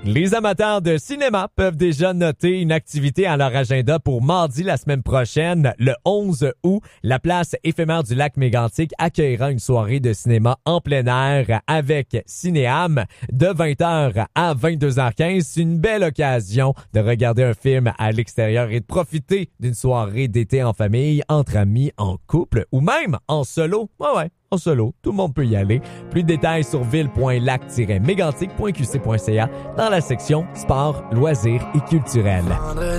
Les amateurs de cinéma peuvent déjà noter une activité à leur agenda pour mardi la semaine prochaine, le 11 août. La place éphémère du lac Mégantic accueillera une soirée de cinéma en plein air avec Cinéam de 20h à 22h15. C'est une belle occasion de regarder un film à l'extérieur et de profiter d'une soirée d'été en famille, entre amis, en couple ou même en solo. Ouais. En solo, tout le monde peut y aller. Plus de détails sur ville.lac-mégantic.qc.ca dans la section sport, loisirs et culturels.